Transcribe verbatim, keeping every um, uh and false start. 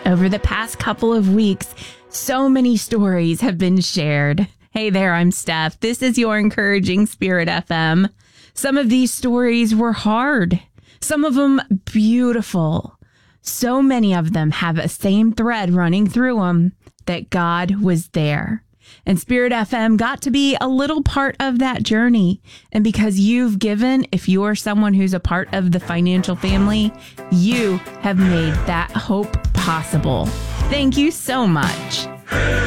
Over the past couple of weeks, so many stories have been shared. Hey there, I'm Steph. This is your Encouraging Spirit F M. Some of these stories were hard, some of them beautiful. So many of them have a same thread running through them, that God was there. And Spirit F M got to be a little part of that journey. And because you've given, if you are someone who's a part of the financial family, you have made that hope possible. Thank you so much.